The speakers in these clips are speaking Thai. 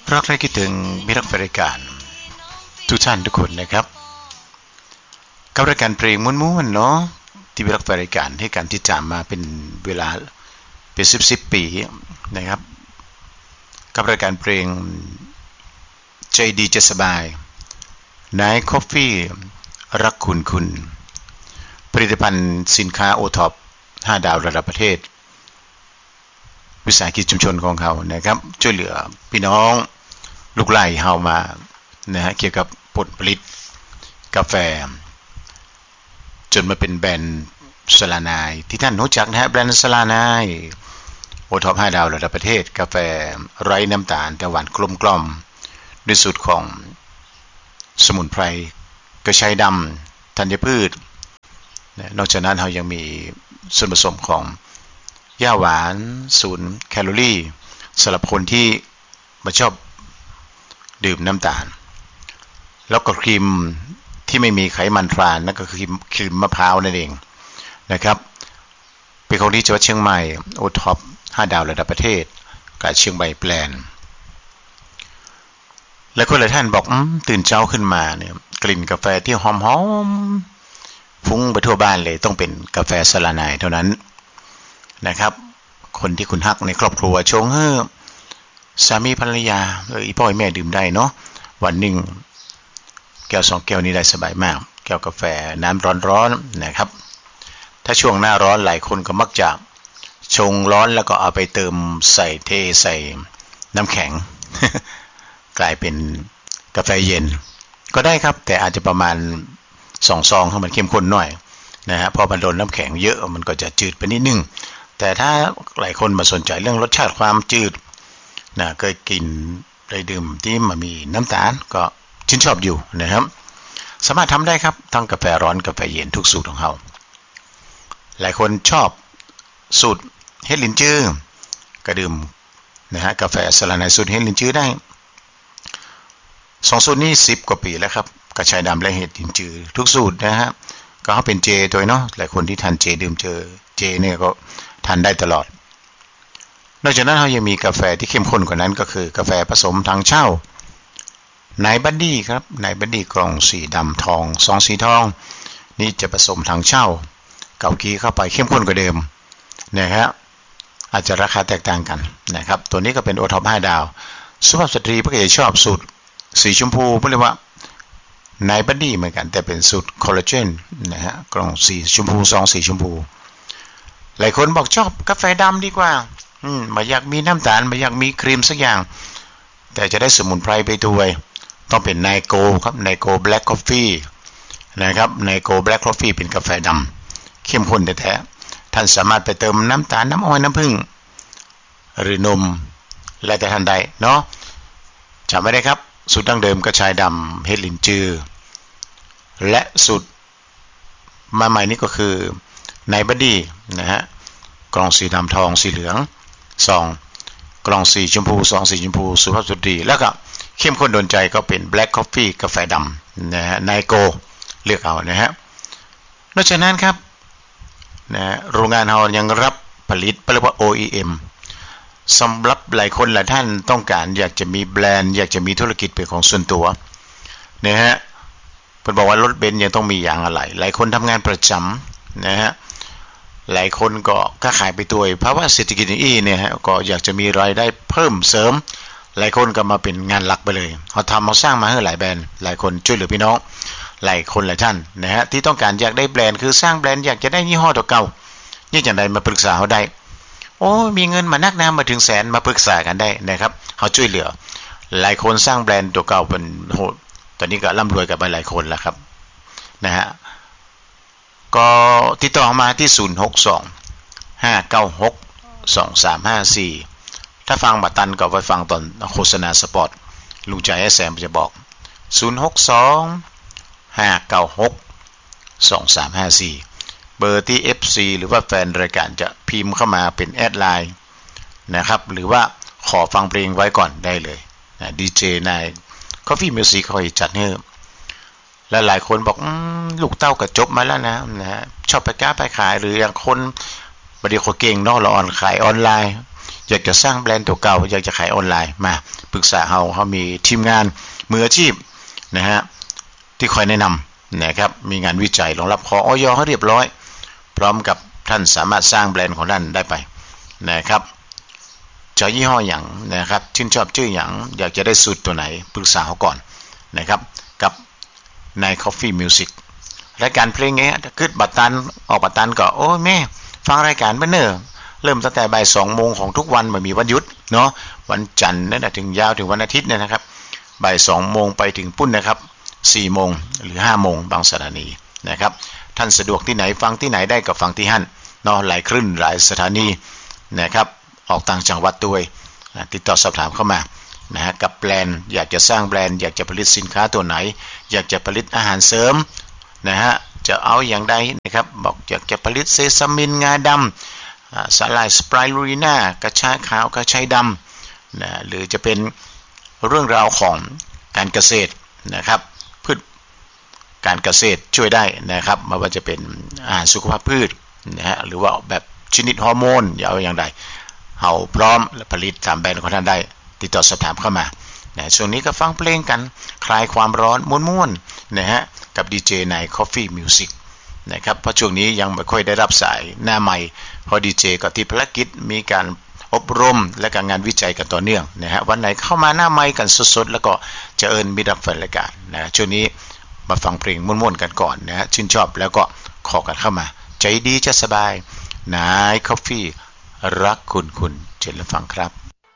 รักและคิดถึงมิตรรายการทุกท่านทุกคนนะครับกับรายการเพลงม้วนๆเนาะที่มิตรรายการให้การติดตามมาเป็นเวลาเป็น10ปีนะครับกับรายการเพลงใจดีจะสบายนายคอฟฟี่รักคุณผลิตภัณฑ์สินค้าโอท็อป5 ดาวระดับประเทศวิสาหกิจชุมชนของเขานะครับช่วยเหลือพี่น้องลูกไร่เฮามานะฮะเกี่ยวกับผลผลิตกาแฟจนมาเป็นแบรนด์สลานายที่ท่านรู้จักนะฮะแบรนด์สลานายโอท็อป5 ดาวระดับประเทศกาแฟไร้น้ำตาลแต่หวานกลมกล่อมด้วยสูตรของสมุนไพรกระชายดำธัญพืชนอกจากนั้นเรายังมีส่วนผสมของย่าหวาน0 แคลอรี่สำหรับคนที่ไม่ชอบดื่มน้ำตาลแล้วก็ครีมที่ไม่มีไขมันทรานนั่นก็คือครีมมะพร้าวนั่นเองนะครับเป็นของที่จังหวัดเชียงใหม่โอท็อป5 ดาวระดับประเทศกับเชียงใหม่แบรนด์และคนหลายท่านบอกตื่นเช้าขึ้นมาเนี่ยกลิ่นกาแฟที่หอมๆฟุ้งไปทั่วบ้านเลยต้องเป็นกาแฟสลานายเท่านั้นนะครับคนที่คุณฮักในครอบครัวชงให้สามีภรรยาอีพ่อแม่ดื่มได้เนาะวันหนึ่งแก้ว2 แก้วนี้ได้สบายมากแก้วกาแฟน้ำร้อนๆนะครับถ้าช่วงหน้าร้อนหลายคนก็มักจะชงร้อนแล้วก็เอาไปเติมใส่น้ำแข็ง กลายเป็นกาแฟเย็นก็ได้ครับแต่อาจจะประมาณ2 ซองให้มันเข้มข้นหน่อยนะฮะพอมันโดนน้ำแข็งเยอะมันก็จะจืดไปนิดนึงแต่ถ้าหลายคนมาสนใจเรื่องรสชาติความจืดนะเคยกินได้ดื่มที่มันมีน้ำตาลก็ชื่นชอบอยู่นะครับสามารถทำได้ครับทั้งกาแฟร้อนกาแฟเย็นทุกสูตรของเขาหลายคนชอบสูตรเฮดลินจื้อก็ดื่มนะฮะกาแฟสลานายสูตรเฮดลินจื้อได้2 สูตรนี้10 กว่าปีแล้วครับกระชายดำและเฮดลินจื้อทุกสูตรนะฮะก็เขาเป็นเจตัวเนาะหลายคนที่ทานเจดื่มเจเนี่ยก็ทานได้ตลอดนอกจากนั้นเขายังมีกาแฟที่เข้มข้นกว่านั้นก็คือกาแฟผสมทางเช่านายบัดดี้ครับนายบัดดี้กล่องสีดำทอง2 สีทองนี่จะผสมทางเช่าเกากีเข้าไปเข้มข้นกว่าเดิมนะครับอาจจะราคาแตกต่างกันนะครับตัวนี้ก็เป็นโอท็อป5 ดาวสุภาพสตรีพวกเขาชอบสูตรสีชมพูเรียกว่านายบัดดี้เหมือนกันแต่เป็นสูตรคอลลาเจนนะฮะกล่องสีชมพู2 สีชมพูหลายคนบอกชอบกาแฟดำดีกว่าไม่อยากมีน้ำตาลไม่อยากมีครีมสักอย่างแต่จะได้สมุนไพรไปด้วยต้องเป็นไนโกครับไนโกแบล็คคอฟฟี่นะครับไนโกแบล็คคอฟฟี่เป็นกาแฟดำเข้มข้นแท้ๆท่านสามารถไปเติมน้ำตาลน้ำอ้อยน้ำผึ้งหรือนมและแต่ท่านใดเนาะจำไว้ได้ครับสูตรดั้งเดิมกระชายดำเฮดลินจือและสูตรมาใหม่นี้ก็คือไนบัดดี้นะฮะกล่องสีดำทองสีเหลือง2 กล่องสีชมพู2 สีชมพูสุภาพสตรีแล้วก็เข้มข้นโดนใจก็เป็นแบล็คคอฟฟี่กาแฟดำนะฮะไนโกเลือกเอานะฮะนอกจากนั้นครับนะโรงงานเรายังรับผลิตเรียกว่า OEM สำหรับหลายคนหลายท่านต้องการอยากจะมีแบรนด์อยากจะมีธุรกิจเป็นของส่วนตัวนะฮะเพิ่นบอกว่ารถเบนซ์ยังต้องมีอย่างอะไรหลายคนทำงานประจำนะฮะหลายคนก็ค้าขายไปตัวเพราะว่าเศรษฐกิจเนี่ยฮะก็อยากจะมีรายได้เพิ่มเสริมหลายคนก็มาเป็นงานหลักไปเลยเขาสร้างมาให้หลายแบรนด์หลายคนช่วยเหลือพี่น้องหลายคนหลายท่านนะฮะที่ต้องการอยากได้แบรนด์คือสร้างแบรนด์อยากจะได้ยี่ห้อตัวเก่านี่จังไดมาปรึกษาเขาได้โอ้มีเงินมานักมาถึง100,000มาปรึกษากันได้นะครับเขาช่วยเหลือหลายคนสร้างแบรนด์ตัวเก่าเป็นโหตอนนี้ก็ร่ำรวยกันไปหลายคนแล้วครับนะฮะก็ติดต่อมาที่062-596-2354ถ้าฟังบัตรตันก็ไปฟังตอนโฆษณาสปอตลุงใจแซมจะบอก062-596-2354เบอร์ที่ FC หรือว่าแฟนรายการจะพิมพ์เข้ามาเป็นแอดไลน์นะครับหรือว่าขอฟังเพลงไว้ก่อนได้เลยนะดีเจนาย Coffee Music คอยจัดให้และหลายคนบอกลูกเต้าก็จบมาแล้วนะชอบไปค้าไปขายหรืออย่างคนบริโภคเก่งเนาะเราขายออนไลน์อยากจะสร้างแบรนด์ตัวเก่าอยากจะขายออนไลน์มาปรึกษาเขามีทีมงานมืออาชีพนะฮะที่คอยแนะนำนะครับมีงานวิจัยรองรับขออย.ให้เรียบร้อยพร้อมกับท่านสามารถสร้างแบรนด์ของท่านได้ไปนะครับจะยี่ห้ออย่างนะครับชื่นชอบชื่ออย่างอยากจะได้สูตรตัวไหนปรึกษาเขาก่อนนะครับกับนาย Coffee Music รายการเพลงเงี้ยขึ้นบัตรตันออกบัตรตันก็โอ้แม่ฟังรายการเนิ่นเริ่มตั้งแต่บ่าย 2 โมงของทุกวันไม่มีวันหยุดเนาะวันจันทร์นั่นถึงยาวถึงวันอาทิตย์เนี่ยนะครับบ่าย 2 โมงไปถึงปุ้นนะครับ4 โมงหรือ 5 โมงบางสถานีนะครับท่านสะดวกที่ไหนฟังที่ไหนได้ก็ฟังที่หั่นเนาะหลายคลื่นหลายสถานีนะครับออกต่างจังหวัดด้วยติดต่อสอบถามเข้ามานะฮะกับแบรนด์อยากจะสร้างแบรนด์อยากจะผลิตสินค้าตัวไหนอยากจะผลิตอาหารเสริมนะฮะจะเอาอย่างใดนะครับบอกอยากจะผลิตเซซามินงาดำสาหร่ายสไปรูลิน่ากระชายขาวกระชายดำนะหรือจะเป็นเรื่องราวของการเกษตรนะครับพืชการเกษตรช่วยได้นะครับไม่ว่าจะเป็นอาหารสุขภาพพืชนะฮะหรือว่าแบบชนิดฮอร์โมนอย่าเอาอย่างใดเฮาพร้อมและผลิตตามแบรนด์ของท่านได้ติดต่อสอบถามเข้ามานะช่วงนี้ก็ฟังเพลงกันคลายความร้อนม่วนๆนะฮะกับดีเจใน Coffee Music นะครับเพราะช่วงนี้ยังไม่ค่อยได้รับสายหน้าใหม่เพราะดีเจก็ติดภารกิจมีการอบรมและการงานวิจัยกันต่อเนื่องนะฮะวันไหนเข้ามาหน้าใหม่กันสดๆแล้วก็จะเอิ้นมิตรรับฟังรายการนะช่วงนี้มาฟังเพลงม่วนๆกันก่อนนะฮะชื่นชอบแล้วก็ขอกันเข้ามาใจดีจะสบายนาย Coffee รักคุณเชิญรับฟังครับ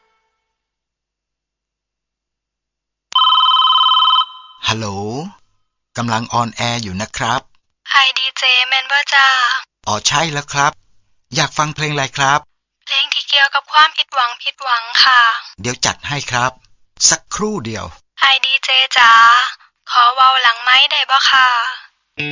ฮัลโหลกำลังออนแอร์อยู่นะครับไอดีเจแมนบ่จ้าอ๋อใช่แล้วครับอยากฟังเพลงอะไรครับเพลงที่เกี่ยวกับความผิดหวังค่ะเดี๋ยวจัดให้ครับสักครู่เดียวไอดีเจจ้าขอเว้าหลังไมค์ได้บ่ค่ะ